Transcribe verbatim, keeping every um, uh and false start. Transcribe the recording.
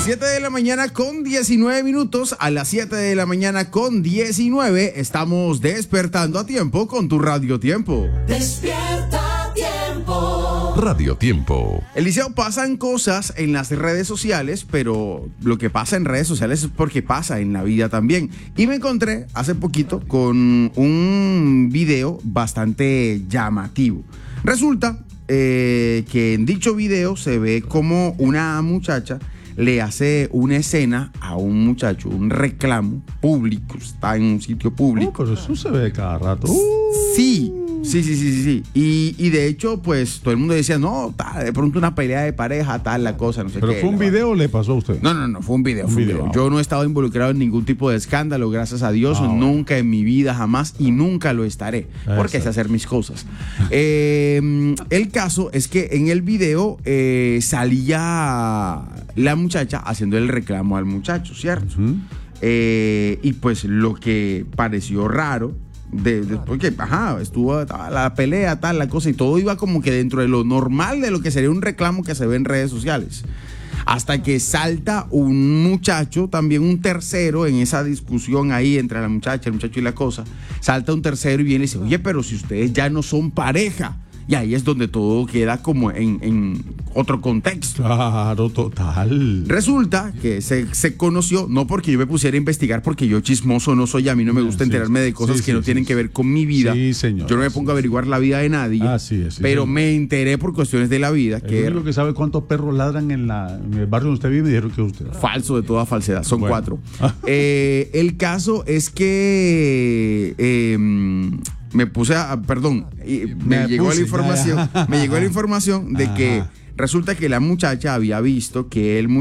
siete de la mañana con diecinueve minutos, a las siete de la mañana con diecinueve, estamos despertando a tiempo con tu Radio Tiempo. Despierta a tiempo. Radio Tiempo. Eliseo, pasan cosas en las redes sociales, pero lo que pasa en redes sociales es porque pasa en la vida también. Y me encontré hace poquito con un video bastante llamativo. Resulta eh, que en dicho video se ve como una muchacha le hace una escena a un muchacho, un reclamo público, está en un sitio público. Oh, pero eso se ve cada rato. Uh. Sí, sí, sí, sí, sí, sí. Y, y de hecho, pues, todo el mundo decía, no, ta, de pronto una pelea de pareja, tal, la cosa, no sé ¿Pero qué. fue un video o le pasó a usted? No, no, no, fue un video, Un fue un video. video. Yo no he estado involucrado en ningún tipo de escándalo, gracias a Dios, Ah, bueno. nunca en mi vida, jamás, y nunca lo estaré, porque Eso. sé hacer mis cosas. Eh, el caso es que en el video eh, salía la muchacha haciendo el reclamo al muchacho, ¿cierto? Uh-huh. Eh, y pues lo que pareció raro, de, de, porque, ajá, estuvo la pelea, tal, la cosa, y todo iba como que dentro de lo normal de lo que sería un reclamo que se ve en redes sociales. Hasta que salta un muchacho, también un tercero, en esa discusión ahí entre la muchacha, el muchacho y la cosa, salta un tercero y viene y dice, oye, pero si ustedes ya no son pareja. Y ahí es donde todo queda como en, en otro contexto. Claro, total. Resulta que se, se conoció, no porque yo me pusiera a investigar, porque yo chismoso no soy, a mí no me gusta Sí, enterarme de cosas sí, que sí, no tienen sí, que ver con mi vida. Sí, señor. Yo no me pongo a averiguar la vida de nadie, Así es, sí, pero señor. me enteré por cuestiones de la vida, El que único que sabe cuántos perros ladran en, la, en el barrio donde usted vive, me dijeron que usted. falso de toda falsedad, son Bueno. cuatro. Eh, el caso es que eh, me puse a, perdón, y me, Me llegó puse, la información, ya, ya. me llegó la información de que Ajá. resulta que la muchacha había visto que el